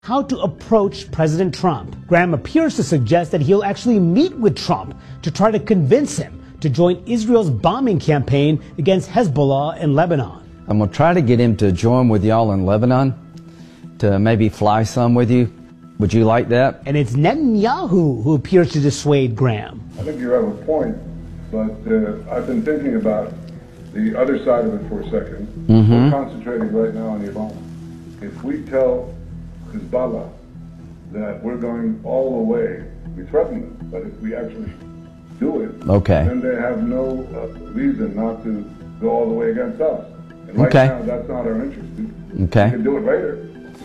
How to approach President Trump. Graham appears to suggest that he'll actually meet with Trump to try to convince him to join Israel's bombing campaign against Hezbollah in Lebanon. I'm going to try to get him to join with y'all in Lebanon, to maybe fly some with you. Would you like that? And it's Netanyahu who appears to dissuade Graham. I think you have a point, but I've been thinking about the other side of it for a second. We're concentrating right now on Iran. If we tell Hezbollah that we're going all the way, we threaten them, but if we actually do it, then they have no reason not to go all the way against us. And right now, that's not our interest. We can do it later.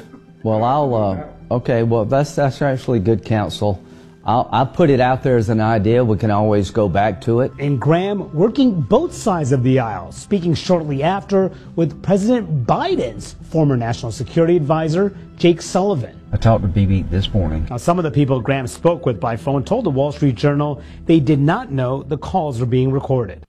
Well, that's actually good counsel. I'll put it out there as an idea. We can always go back to it. And Graham working both sides of the aisle, speaking shortly after with President Biden's former national security advisor, Jake Sullivan. I talked to Bibi this morning. Now, some of the people Graham spoke with by phone told the Wall Street Journal they did not know the calls were being recorded.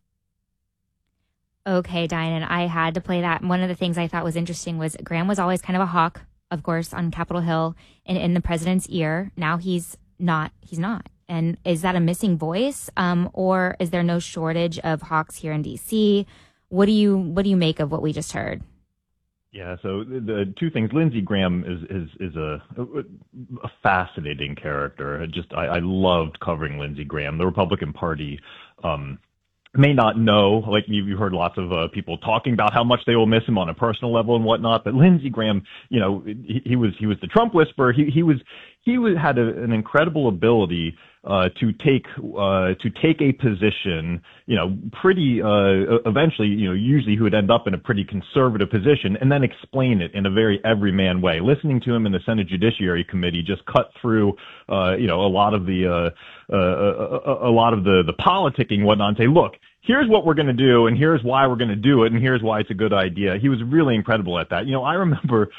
Okay, Diane, I had to play that. One of the things I thought was interesting was Graham was always kind of a hawk, of course, on Capitol Hill and in the president's ear. Now he's not. And is that a missing voice? Or is there no shortage of hawks here in D.C.? What do you make of what we just heard? Yeah, so the two things. Lindsey Graham is a fascinating character. I loved covering Lindsey Graham. The Republican Party may not know, like you heard lots of people talking about how much they will miss him on a personal level and whatnot. But Lindsey Graham, he was the Trump whisperer. He had an incredible ability to take a position, pretty eventually, usually he would end up in a pretty conservative position and then explain it in a very everyman way. Listening to him in the Senate Judiciary Committee just cut through, a lot of the politicking and whatnot and say, look, here's what we're going to do, and here's why we're going to do it, and here's why it's a good idea. He was really incredible at that. I remember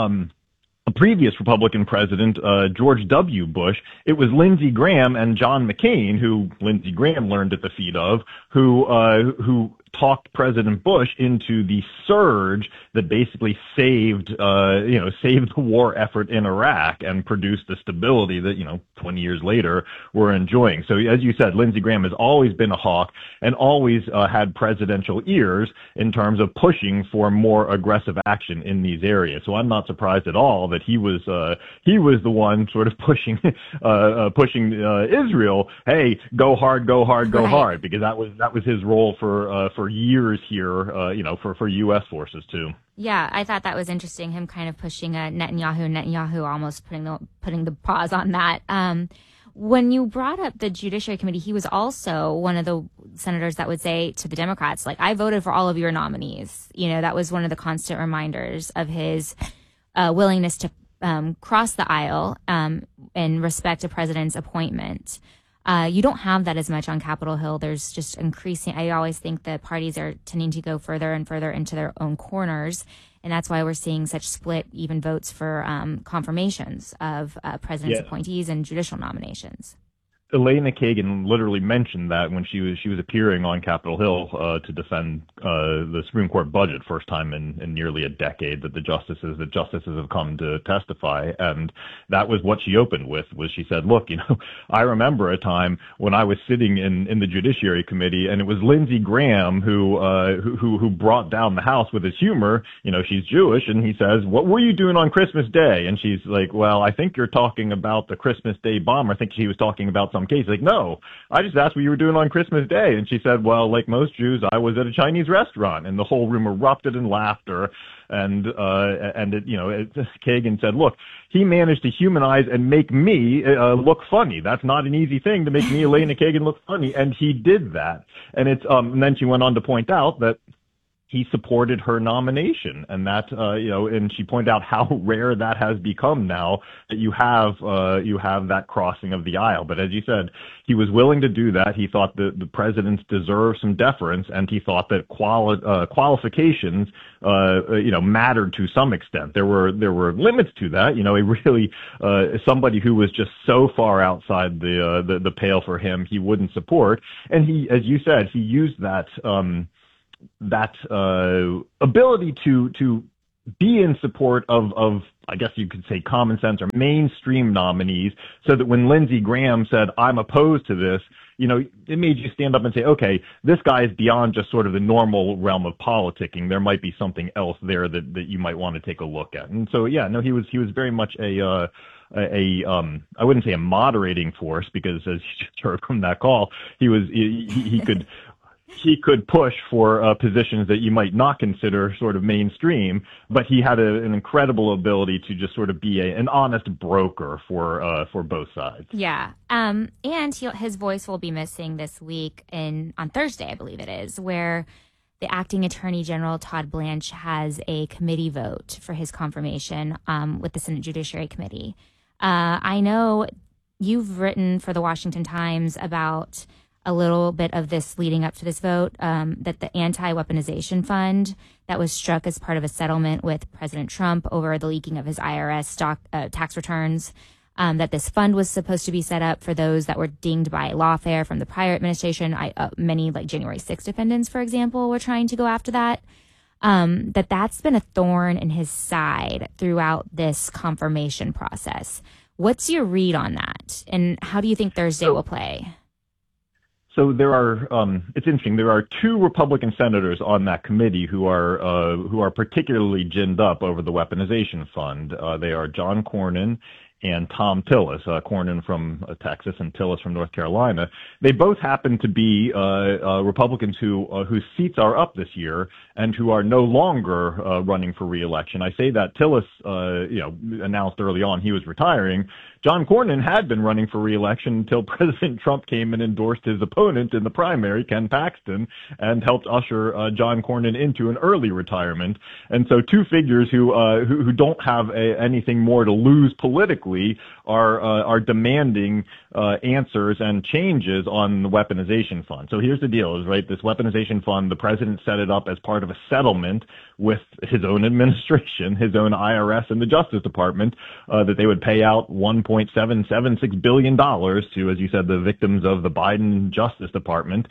a previous Republican president, George W. Bush, it was Lindsey Graham and John McCain, who Lindsey Graham learned at the feet of, who talked President Bush into the surge that basically saved the war effort in Iraq and produced the stability that, 20 years later we're enjoying. So as you said, Lindsey Graham has always been a hawk and always had presidential ears in terms of pushing for more aggressive action in these areas. So I'm not surprised at all that he was the one sort of pushing Israel. Hey, go hard, go hard, go hard, because that was his role for years here, for U.S. forces too. Yeah, I thought that was interesting. Him kind of pushing Netanyahu almost putting the pause on that. When you brought up the Judiciary Committee, he was also one of the senators that would say to the Democrats, like, I voted for all of your nominees. That was one of the constant reminders of his willingness to cross the aisle in respect to president's appointment. You don't have that as much on Capitol Hill. There's just increasing. I always think that parties are tending to go further and further into their own corners. And that's why we're seeing such split even votes for confirmations of president's appointees and judicial nominations. Elena Kagan literally mentioned that when she was appearing on Capitol Hill to defend the Supreme Court budget, first time in nearly a decade that the justices have come to testify, and that was what she opened with. Was she said, "Look, I remember a time when I was sitting in the Judiciary Committee, and it was Lindsey Graham who brought down the House with his humor. She's Jewish, and he says, 'What were you doing on Christmas Day?' And she's like, 'Well, I think you're talking about the Christmas Day bomb.' I think she was talking about some case. Like, no, I just asked what you were doing on Christmas Day. And she said, well, like most Jews, I was at a Chinese restaurant. And the whole room erupted in laughter. And Kagan said, look, he managed to humanize and make me look funny. That's not an easy thing to make me, Elena Kagan, look funny. And he did that. And and then she went on to point out that he supported her nomination, and that and she pointed out how rare that has become now, that you have that crossing of the aisle. But as you said, he was willing to do that. He thought that the presidents deserve some deference, and he thought that qualifications mattered to some extent. There were limits to that. He really somebody who was just so far outside the pale for him, he wouldn't support. And he, as you said, he used that ability to be in support of, I guess you could say, common sense or mainstream nominees, so that when Lindsey Graham said, I'm opposed to this, it made you stand up and say, okay, this guy is beyond just sort of the normal realm of politicking. There might be something else there that you might want to take a look at. And so, yeah, no, he was very much I wouldn't say a moderating force, because as you just heard from that call, he could push for positions that you might not consider sort of mainstream, but he had an incredible ability to just sort of be an honest broker for both sides. Yeah. And his voice will be missing this week on Thursday, I believe it is, where the acting attorney general, Todd Blanche, has a committee vote for his confirmation with the Senate Judiciary Committee. I know you've written for the Washington Times about a little bit of this leading up to this vote, that the anti-weaponization fund that was struck as part of a settlement with President Trump over the leaking of his IRS tax returns, that this fund was supposed to be set up for those that were dinged by lawfare from the prior administration. Many, like January 6 defendants, for example, were trying to go after that. That's been a thorn in his side throughout this confirmation process. What's your read on that? And how do you think Thursday will play? So there are, it's interesting. There are two Republican senators on that committee who are particularly ginned up over the weaponization fund. They are John Cornyn and Thom Tillis, Cornyn from Texas and Tillis from North Carolina. They both happen to be Republicans whose seats are up this year and who are no longer running for re-election. I say that Tillis, announced early on he was retiring. John Cornyn had been running for re-election until President Trump came and endorsed his opponent in the primary, Ken Paxton, and helped usher John Cornyn into an early retirement. And so two figures who don't have anything more to lose politically are demanding answers and changes on the weaponization fund. So here's the deal, right? This weaponization fund, the president set it up as part of a settlement with his own administration, his own IRS and the Justice Department, that they would pay out $1.776 billion to, as you said, the victims of the Biden Justice Department.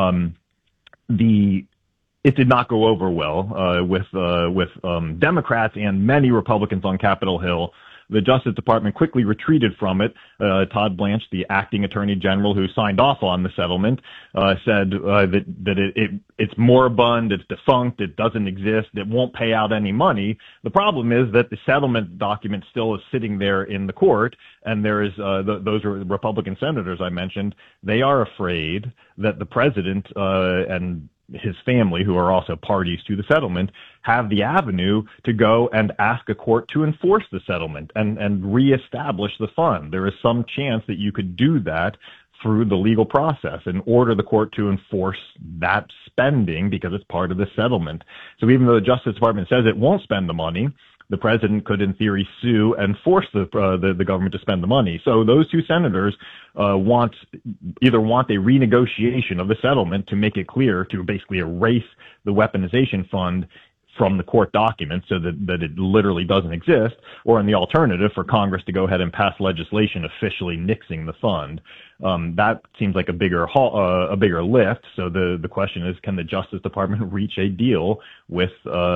It did not go over well with Democrats and many Republicans on Capitol Hill. The Justice Department quickly retreated from it. Todd Blanche, the acting attorney general who signed off on the settlement, said that it's moribund, it's defunct, it doesn't exist, it won't pay out any money. The problem is that the settlement document still is sitting there in the court, and there is those are Republican senators I mentioned. They are afraid that the president and his family, who are also parties to the settlement, have the avenue to go and ask a court to enforce the settlement and reestablish the fund. There is some chance that you could do that through the legal process and order the court to enforce that spending because it's part of the settlement. So even though the Justice Department says it won't spend the money, the president could, in theory, sue and force the government to spend the money. So those two senators want a renegotiation of the settlement to make it clear, to basically erase the weaponization fund from the court documents so that it literally doesn't exist, or in the alternative, for Congress to go ahead and pass legislation officially nixing the fund. That seems like a bigger lift. So the question is, can the Justice Department reach a deal with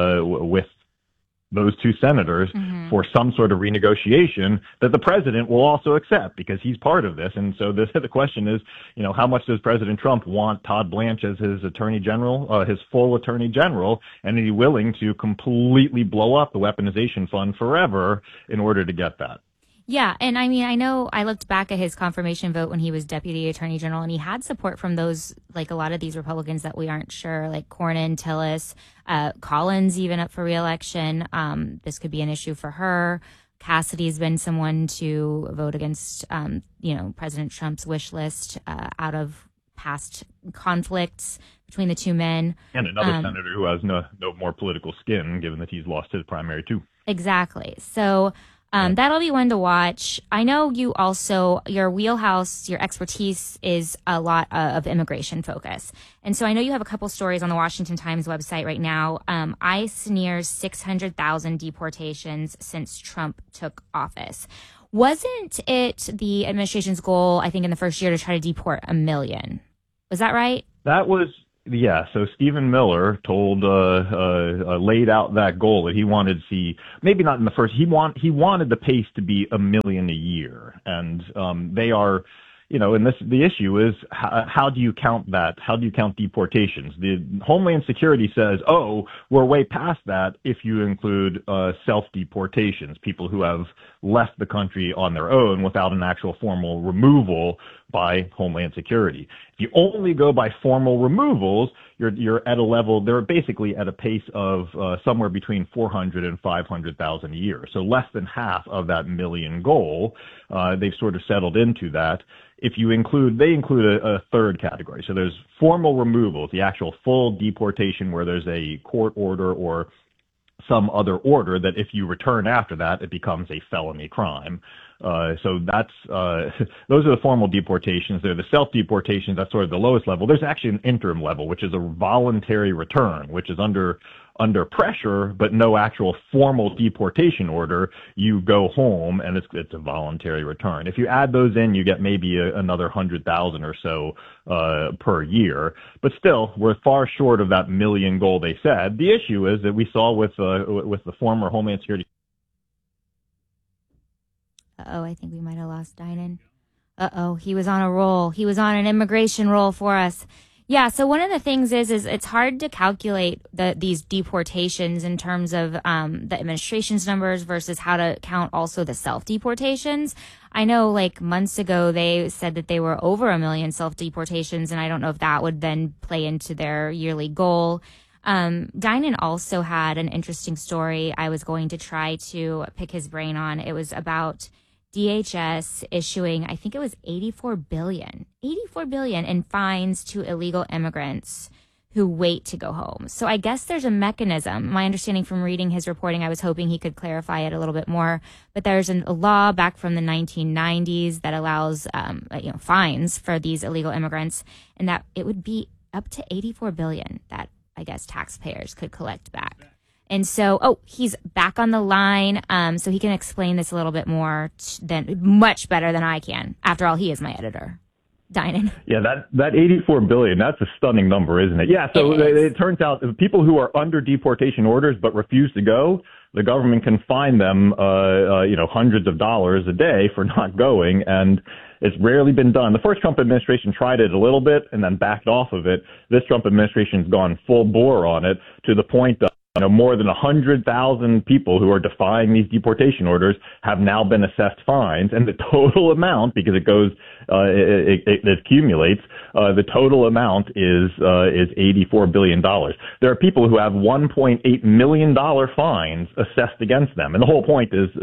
those two senators for some sort of renegotiation that the president will also accept, because he's part of this. And so the question is, how much does President Trump want Todd Blanche as his attorney general, his full attorney general, and is he willing to completely blow up the weaponization fund forever in order to get that? Yeah. And I mean, I know I looked back at his confirmation vote when he was deputy attorney general, and he had support from those, like a lot of these Republicans that we aren't sure, like Cornyn, Tillis, Collins, even up for reelection. This could be an issue for her. Cassidy's been someone to vote against, President Trump's wish list out of past conflicts between the two men. And another senator who has no more political skin, given that he's lost his primary too. Exactly. So that'll be one to watch. I know you also, your wheelhouse, your expertise is a lot of immigration focus. And so I know you have a couple stories on the Washington Times website right now. ICE nears 600,000 deportations since Trump took office. Wasn't it the administration's goal, I think, in the first year to try to deport 1 million? Was that right? That was Yeah, so Stephen Miller laid out that goal that he wanted to see, maybe not in the first, he wanted the pace to be 1 million a year. And, they are, and the issue is how do you count that? How do you count deportations? The Homeland Security says, we're way past that if you include, self-deportations, people who have left the country on their own without an actual formal removal by Homeland Security. If you only go by formal removals, you're at a level, they're basically at a pace of somewhere between 400 and 500,000 a year. So less than half of that million goal. They've sort of settled into that. If you they include a third category. So there's formal removals, the actual full deportation where there's a court order or some other order that if you return after that, it becomes a felony crime. So that's, those are the formal deportations. They're the self-deportations. That's sort of the lowest level. There's actually an interim level, which is a voluntary return, which is under pressure, but no actual formal deportation order. You go home and it's a voluntary return. If you add those in, you get maybe another 100,000 or so, per year. But still, we're far short of that million goal they said. The issue is that we saw with the former Homeland Security. I think we might have lost Dinan. He was on a roll. He was on an immigration roll for us. Yeah, so one of the things is it's hard to calculate these deportations in terms of the administration's numbers versus how to count also the self-deportations. I know like months ago they said that they were over 1 million self-deportations, and I don't know if that would then play into their yearly goal. Dinan also had an interesting story I was going to try to pick his brain on. It was about DHS issuing, I think it was $84 billion in fines to illegal immigrants who wait to go home. So I guess there's a mechanism. My understanding from reading his reporting, I was hoping he could clarify it a little bit more, but there's a law back from the 1990s that allows, fines for these illegal immigrants, and that it would be up to $84 billion that I guess taxpayers could collect back. And so, he's back on the line, so he can explain this a little bit more much better than I can. After all, he is my editor. Dinan. Yeah, that $84 billion, that's a stunning number, isn't it? Yeah, so it turns out people who are under deportation orders but refuse to go, the government can fine them, hundreds of dollars a day for not going, and it's rarely been done. The first Trump administration tried it a little bit and then backed off of it. This Trump administration's gone full bore on it to the point that more than 100,000 people who are defying these deportation orders have now been assessed fines, and the total amount, because it goes, it accumulates, the total amount is $84 billion. There are people who have $1.8 million fines assessed against them, and the whole point is,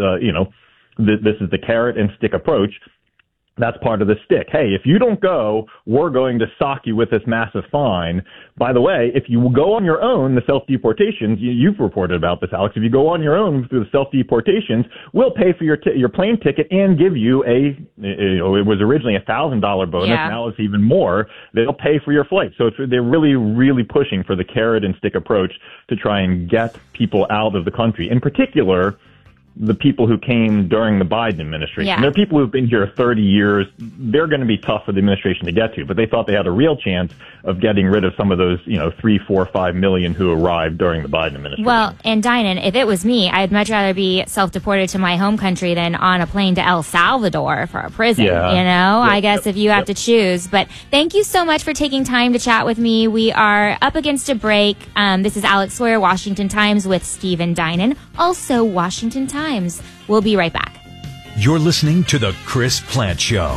this is the carrot and stick approach. That's part of the stick. Hey, if you don't go, we're going to sock you with this massive fine. By the way, if you go on your own, the self-deportations, you've reported about this, Alex. If you go on your own through the self-deportations, we'll pay for your plane ticket and give you it was originally a $1,000 bonus. Yeah. Now it's even more. They'll pay for your flight. So they're really, really pushing for the carrot and stick approach to try and get people out of the country. In particular, the people who came during the Biden administration. Yeah. There are people who've been here 30 years. They're going to be tough for the administration to get to, but they thought they had a real chance of getting rid of some of those, 3, 4, 5 million who arrived during the Biden administration. Well, and Dinan, if it was me, I'd much rather be self-deported to my home country than on a plane to El Salvador for a prison, Yep. I guess if you have to choose. But thank you so much for taking time to chat with me. We are up against a break. This is Alex Sawyer, Washington Times, with Stephen Dinan, also Washington Times. We'll be right back. You're listening to The Chris Plante Show.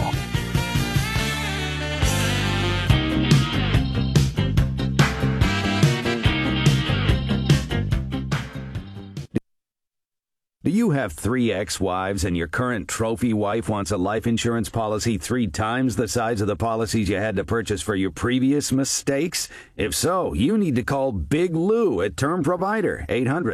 Do you have 3 ex-wives and your current trophy wife wants a life insurance policy 3 times the size of the policies you had to purchase for your previous mistakes? If so, you need to call Big Lou at Term Provider,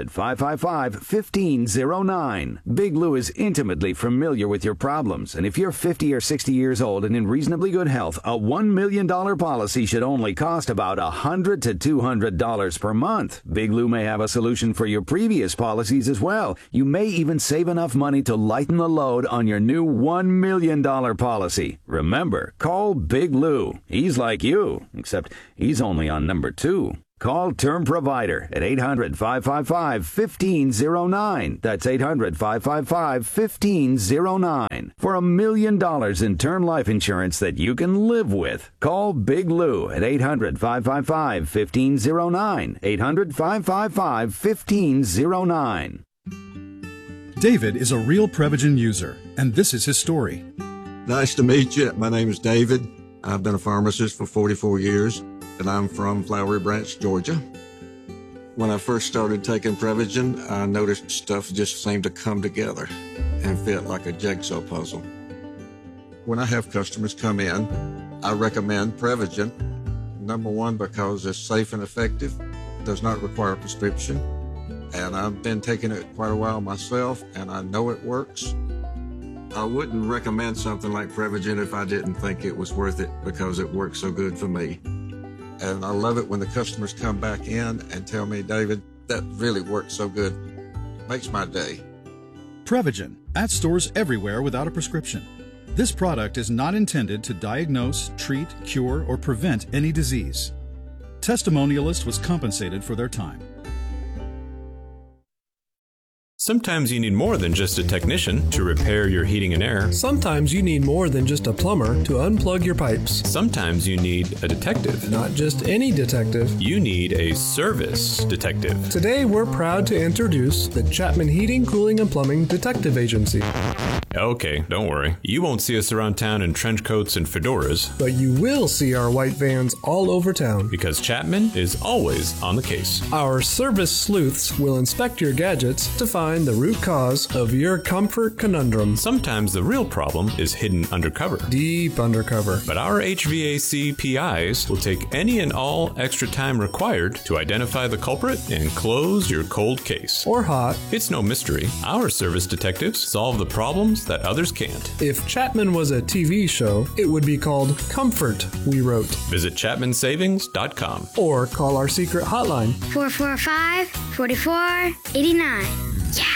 800-555-1509. Big Lou is intimately familiar with your problems, and if you're 50 or 60 years old and in reasonably good health, a $1 million policy should only cost about $100 to $200 per month. Big Lou may have a solution for your previous policies as well. You may even save enough money to lighten the load on your new $1 million policy. Remember, call Big Lou. He's like you, except he's only on number 2. Call Term Provider at 800-555-1509. That's 800-555-1509. For $1 million in term life insurance that you can live with. Call Big Lou at 800-555-1509. 800-555-1509. David is a real Prevagen user, and this is his story. Nice to meet you. My name is David. I've been a pharmacist for 44 years. And I'm from Flowery Branch, Georgia. When I first started taking Prevagen, I noticed stuff just seemed to come together and fit like a jigsaw puzzle. When I have customers come in, I recommend Prevagen. Number one, because it's safe and effective, does not require a prescription. And I've been taking it quite a while myself, and I know it works. I wouldn't recommend something like Prevagen if I didn't think it was worth it because it works so good for me. And I love it when the customers come back in and tell me, David, that really works so good. Makes my day. Prevagen, at stores everywhere without a prescription. This product is not intended to diagnose, treat, cure, or prevent any disease. Testimonialist was compensated for their time. Sometimes you need more than just a technician to repair your heating and air. Sometimes you need more than just a plumber to unplug your pipes. Sometimes you need a detective. Not just any detective. You need a service detective. Today we're proud to introduce the Chapman Heating, Cooling, and Plumbing Detective Agency. Okay, don't worry. You won't see us around town in trench coats and fedoras. But you will see our white vans all over town. Because Chapman is always on the case. Our service sleuths will inspect your gadgets to find the root cause of your comfort conundrum. Sometimes the real problem is hidden undercover. Deep undercover. But our HVAC PIs will take any and all extra time required to identify the culprit and close your cold case. Or hot. It's no mystery. Our service detectives solve the problems that others can't. If Chapman was a TV show, it would be called Comfort, we wrote. Visit ChapmanSavings.com. Or call our secret hotline. 445-4489. Yeah!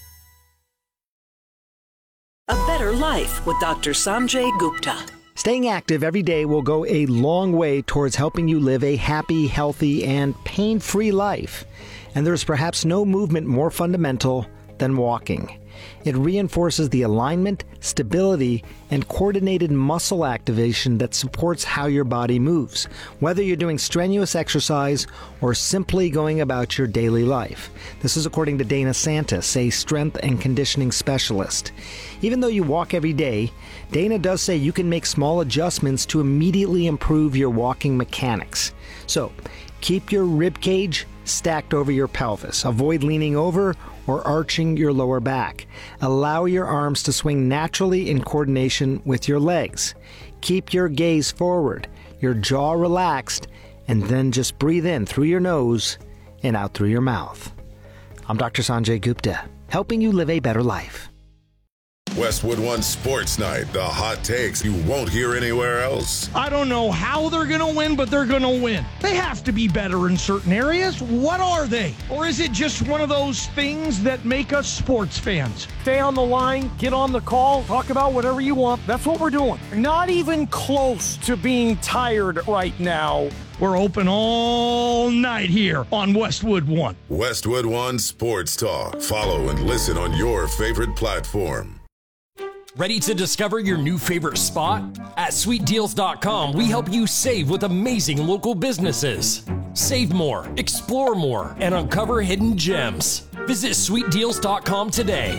A Better Life with Dr. Sanjay Gupta. Staying active every day will go a long way towards helping you live a happy, healthy, and pain-free life. And there's perhaps no movement more fundamental than walking. It reinforces the alignment, stability, and coordinated muscle activation that supports how your body moves, whether you're doing strenuous exercise or simply going about your daily life. This is according to Dana Santis, a strength and conditioning specialist. Even though you walk every day, Dana does say you can make small adjustments to immediately improve your walking mechanics. So, keep your rib cage stacked over your pelvis. Avoid leaning over or arching your lower back. Allow your arms to swing naturally in coordination with your legs. Keep your gaze forward, your jaw relaxed, and then just breathe in through your nose and out through your mouth. I'm Dr. Sanjay Gupta, helping you live a better life. Westwood One Sports Night, the hot takes you won't hear anywhere else. I don't know how they're going to win, but they're going to win. They have to be better in certain areas. What are they? Or is it just one of those things that make us sports fans? Stay on the line, get on the call, talk about whatever you want. That's what we're doing. Not even close to being tired right now. We're open all night here on Westwood One. Westwood One Sports Talk. Follow and listen on your favorite platform. Ready to discover your new favorite spot? At SweetDeals.com, we help you save with amazing local businesses. Save more, explore more, and uncover hidden gems. Visit SweetDeals.com today.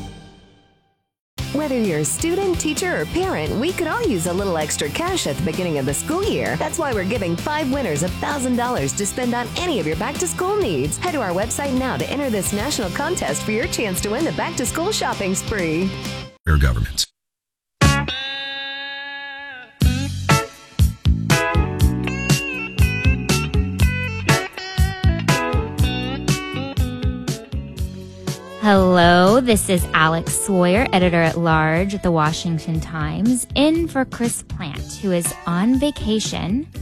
Whether you're a student, teacher, or parent, we could all use a little extra cash at the beginning of the school year. That's why we're giving 5 winners $1,000 to spend on any of your back-to-school needs. Head to our website now to enter this national contest for your chance to win the back-to-school shopping spree. Your government. Hello, this is Alex Sawyer, editor-at-large at The Washington Times, in for Chris Plant, who is on vacation.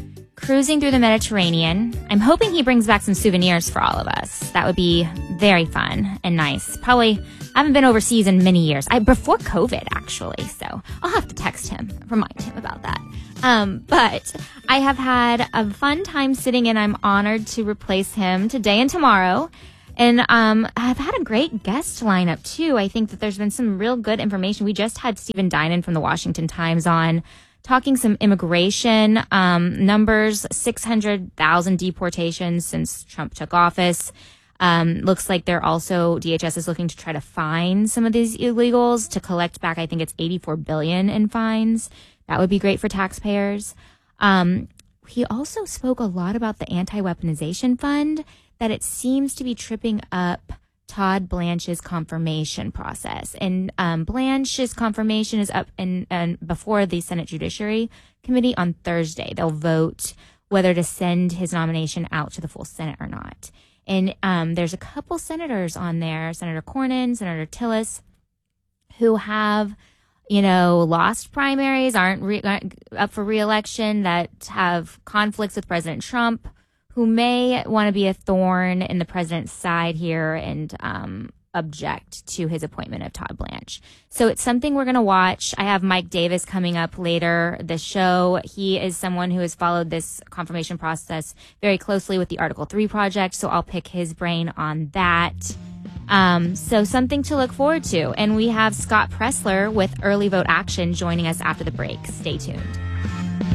cruising through the Mediterranean. I'm hoping he brings back some souvenirs for all of us. That would be very fun and nice. Probably, I haven't been overseas in many years. Before COVID, actually. So I'll have to text him, remind him about that. But I have had a fun time sitting in. I'm honored to replace him today and tomorrow. And I've had a great guest lineup, too. I think that there's been some real good information. We just had Stephen Dinan from the Washington Times on, talking some immigration numbers, 600,000 deportations since Trump took office. Looks like DHS is looking to try to fine some of these illegals to collect back, I think it's $84 billion in fines. That would be great for taxpayers. He also spoke a lot about the anti-weaponization fund, that it seems to be tripping up Todd Blanche's confirmation process. And Blanche's confirmation is up before the Senate Judiciary Committee on Thursday. They'll vote whether to send his nomination out to the full Senate or not. And there's a couple senators on there, Senator Cornyn, Senator Tillis, who have, lost primaries, aren't up for re-election, that have conflicts with President Trump, who may want to be a thorn in the president's side here and object to his appointment of Todd Blanche. So it's something we're going to watch. I have Mike Davis coming up later this show. He is someone who has followed this confirmation process very closely with the Article 3 project, so I'll pick his brain on that. So something to look forward to. And we have Scott Pressler with Early Vote Action joining us after the break. Stay tuned.